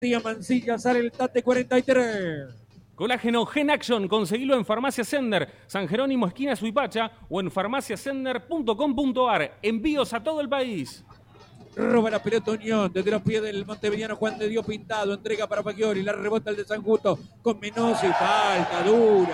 Mancilla, sale el Tate 43. Colágeno Gen Action, conseguilo en Farmacia Sender, San Jerónimo esquina Suipacha o en farmaciasender.com.ar. Envíos a todo el país. Roba la pelota Unión, desde los pies del montevideano Juan de Dios Pintado, entrega para Pagliori, la rebota el de San Justo, con Menosi, falta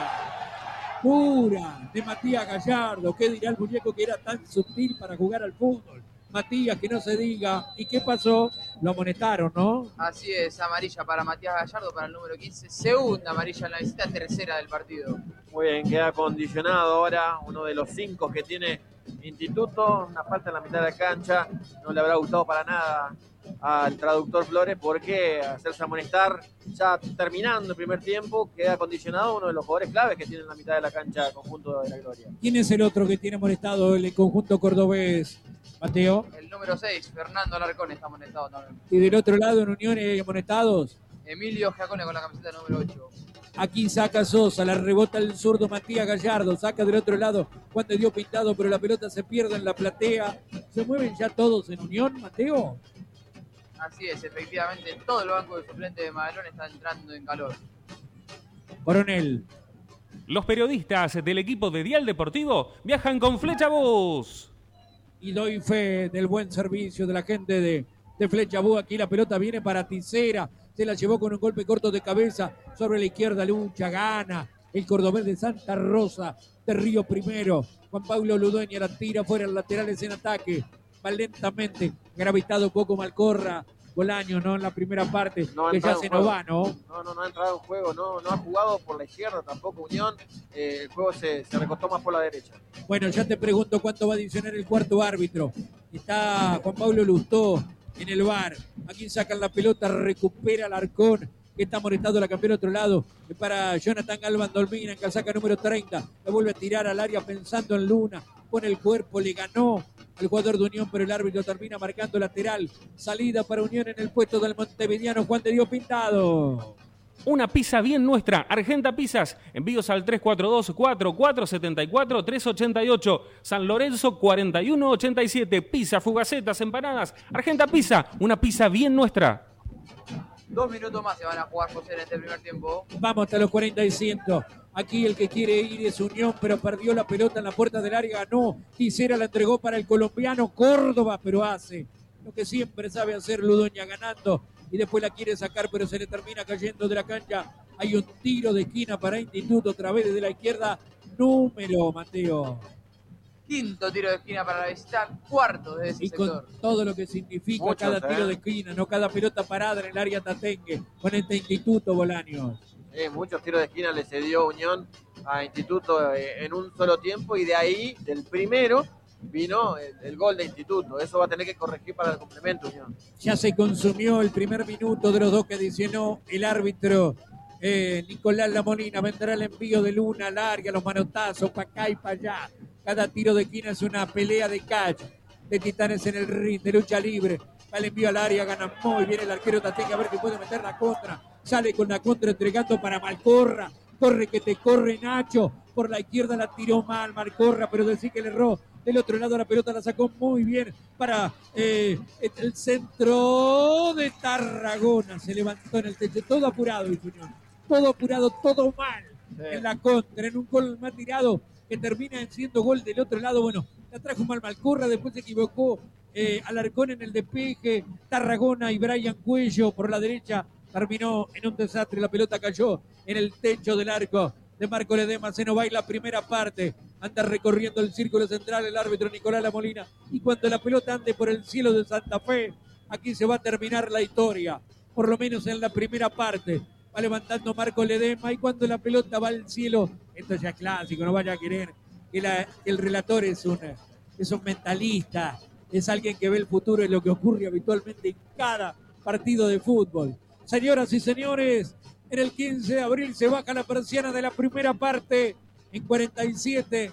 dura, de Matías Gallardo. ¿Qué dirá el muñeco que era tan sutil para jugar al fútbol? Matías, que no se diga. ¿Y qué pasó? Lo amonestaron, ¿no? Así es, amarilla para Matías Gallardo, para el número 15. Segunda amarilla en la visita, tercera del partido. Muy bien, queda condicionado ahora uno de los 5 que tiene Instituto. Una falta en la mitad de la cancha. No le habrá gustado para nada al traductor Flores, porque hacerse amonestar ya terminando el primer tiempo, queda condicionado uno de los jugadores claves que tiene en la mitad de la cancha el conjunto de la Gloria. ¿Quién es el otro que tiene amonestado el conjunto cordobés, Mateo? El número 6, Fernando Alarcón, está amonestado también. Y del otro lado en Unión hay amonestados. Emilio Giacone con la camiseta número 8. Aquí saca Sosa, la rebota el zurdo Matías Gallardo, saca del otro lado Juan de Dios Pintado, pero la pelota se pierde en la platea. ¿Se mueven ya todos en Unión, Mateo? Así es, efectivamente, todo el banco de suplentes de Magalón está entrando en calor. Coronel. Los periodistas del equipo de Dial Deportivo viajan con Flecha Bus. Y doy fe del buen servicio de la gente de Flecha Bus. Aquí la pelota viene para Ticera. Se la llevó con un golpe corto de cabeza sobre la izquierda, lucha, gana el cordobés de Santa Rosa de Río Primero. Juan Pablo Ludueña la tira fuera, laterales en ataque. Va lentamente, gravitado poco Malcorra. Bolaño, ¿no? En la primera parte, no que ya se nos va, ¿no? No ha entrado en juego, no ha jugado por la izquierda tampoco Unión. El juego se recostó más por la derecha. Bueno, ya te pregunto cuánto va a adicionar el cuarto árbitro. Está Juan Pablo Lustó en el VAR. Aquí sacan la pelota, recupera Alarcón, que está amonestado, la cambió al otro lado. Para Jonathan Galvan Dolmina, en casaca número 30. La vuelve a tirar al área pensando en Luna. Pone el cuerpo, le ganó al jugador de Unión, pero el árbitro termina marcando lateral. Salida para Unión en el puesto del montevideano Juan de Dios Pintado. Una pizza bien nuestra, Argenta Pizzas. Envíos al 342-4474-388. San Lorenzo 4187. Pizza, fugacetas, empanadas. Argenta Pizza, una pizza bien nuestra. 2 minutos más se van a jugar, José, en este primer tiempo. Vamos hasta los 45. Aquí el que quiere ir es Unión, pero perdió la pelota en la puerta del área, ganó. Ticera la entregó para el colombiano Córdoba, pero hace lo que siempre sabe hacer Ludueña, ganando. Y después la quiere sacar, pero se le termina cayendo de la cancha. Hay un tiro de esquina para Instituto, otra vez desde la izquierda. Número, Mateo. Quinto tiro de esquina para la visita, cuarto de ese y sector. Con todo lo que significa muchos, cada tiro de esquina, no cada pelota parada en el área tatengue con este Instituto, Bolaños. Muchos tiros de esquina le cedió Unión a Instituto en un solo tiempo, y de ahí, del primero, vino el gol de Instituto. Eso va a tener que corregir para el complemento, Unión. Ya se consumió el primer minuto de los dos que adicionó el árbitro Nicolás Lamolina. Vendrá el envío de Luna, larga, los manotazos para acá y para allá. Cada tiro de esquina es una pelea de catch, de titanes en el ring, de lucha libre. Va el envío al área, gana muy bien el arquero Tatengue, a ver si puede meter la contra. Sale con la contra entregando para Malcorra. Corre que te corre Nacho. Por la izquierda la tiró mal Malcorra, pero decir que le erró. Del otro lado la pelota la sacó muy bien para el centro de Tarragona. Se levantó en el techo, todo apurado, Unión. Todo apurado, todo mal. Sí. En la contra, en un gol más tirado que termina siendo gol del otro lado. Bueno, la trajo mal Malcorra, después se equivocó Alarcón en el despeje. Tarragona y Brian Cuello por la derecha. Terminó en un desastre, la pelota cayó en el techo del arco de Marco Ledesma. Se nos va a ir la primera parte. Anda recorriendo el círculo central el árbitro Nicolás Lamolina. Y cuando la pelota ande por el cielo de Santa Fe, aquí se va a terminar la historia. Por lo menos en la primera parte. Va levantando Marco Ledesma, y cuando la pelota va al cielo, esto ya es clásico, no vaya a querer que el relator es un mentalista, es alguien que ve el futuro y lo que ocurre habitualmente en cada partido de fútbol. Señoras y señores, en el 15 de abril se baja la persiana de la primera parte. En 47,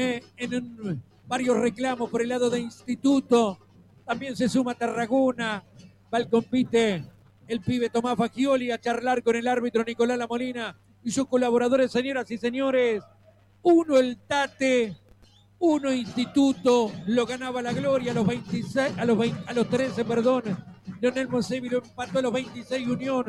varios reclamos por el lado de Instituto. También se suma Tarragona. Va el compite el pibe Tomás Fagioli a charlar con el árbitro Nicolás Lamolina y sus colaboradores. Señoras y señores, 1 el Tate, 1 Instituto. Lo ganaba la Gloria a los 13, Leonel Mosevi lo empató a los 26 Unión.